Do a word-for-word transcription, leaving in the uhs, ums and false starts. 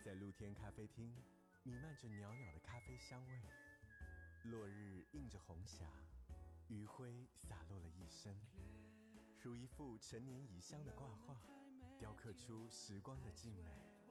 在露天咖啡厅，弥漫着袅袅的咖啡香味。落日映着红霞，余晖洒落了一身，如一幅陈年遗香的挂画，雕刻出时光的静美。